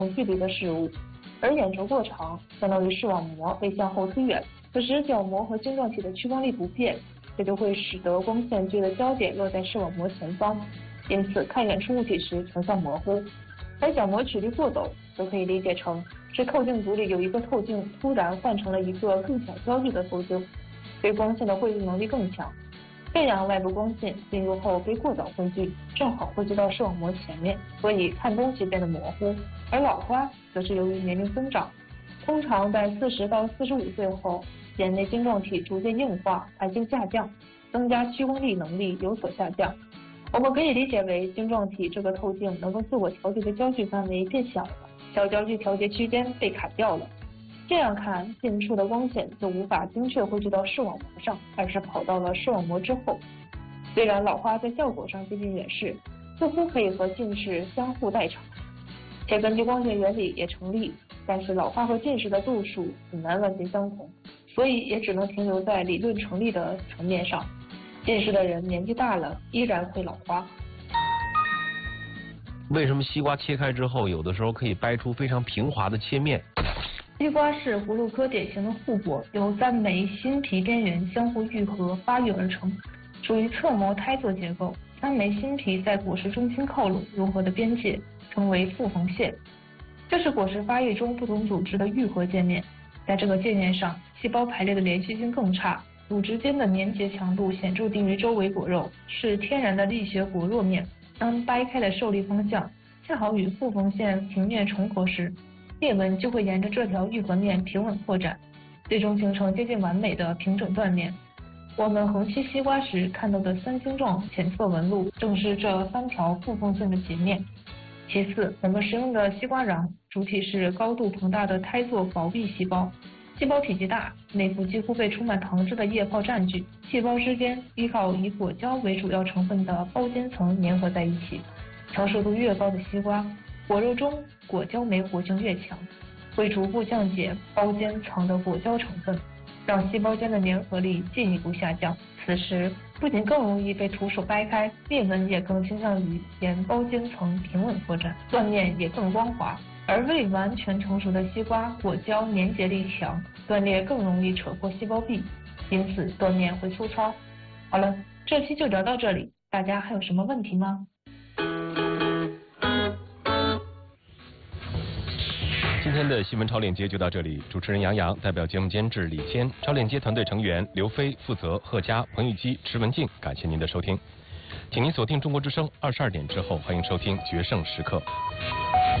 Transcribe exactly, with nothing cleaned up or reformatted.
距离的事物，而眼轴过长，相当于视网膜被向后推远，可是角膜和晶状体的屈光力不变，这就会使得光线距的焦点落在视网膜前方，因此看远处物体时成像模糊。而角膜曲率过陡，则可以理解成是透镜组里有一个透镜突然换成了一个更小焦距的透镜，对光线的汇聚能力更强。这样外部光线进入后被过早汇聚，正好汇聚到视网膜前面，所以看东西变得模糊。而老花则是由于年龄增长，通常在四十到四十五岁后，眼内晶状体逐渐硬化，排镜下降，增加屈光力能力有所下降。我们可以理解为晶状体这个透镜能够自我调节的焦距范围变小了，小焦距调节区间被砍掉了。这样看，近处的光线就无法精确汇聚到视网膜上，而是跑到了视网膜之后。虽然老花在效果上接近远视，似乎可以和近视相互代偿，且根据光学原理也成立，但是老花和近视的度数很难完全相同，所以也只能停留在理论成立的层面上。近视的人年纪大了依然会老花。 为什么西瓜切开之后，有的时候可以掰出非常平滑的切面？ 西瓜是葫芦科典型的护果，由三枚新皮边缘相互愈合发育而成，属于侧膜胎座结构。三枚新皮在果实中心靠拢融合的边界称为复缝线，这是果实发育中不同组织的愈合界面。在这个界面上，细胞排列的连续性更差，组织间的粘结强度显著低于周围果肉，是天然的力学果弱面。当掰开的受力方向恰好与复缝线平面重合时，裂纹就会沿着这条愈合面平稳扩展，最终形成接近完美的平整断面。我们横切西瓜时看到的三星状浅色纹路，正是这三条复缝线的截面。其次，我们使用的西瓜瓤主体是高度膨大的胎座薄壁细胞，细胞体积大，内部几乎被充满糖脂的液泡占据，细胞之间依靠以果胶为主要成分的胞间层粘合在一起。成熟度越高的西瓜，果肉中果胶酶活性越强，会逐步降解胞间层的果胶成分，让细胞间的粘合力进一步下降。此时不仅更容易被徒手掰开，裂纹也更倾向于沿胞间层平稳扩展，断面也更光滑。而未完全成熟的西瓜果胶粘结力强，断裂更容易扯破细胞壁，因此断面会粗糙。好了，这期就聊到这里，大家还有什么问题吗？ 今天的新闻超链接就到这里，主持人杨洋，代表节目监制李坚，超链接团队成员刘飞、负责贺佳、彭玉基、池文静，感谢您的收听，请您锁定中国之声二十二点之后，欢迎收听决胜时刻。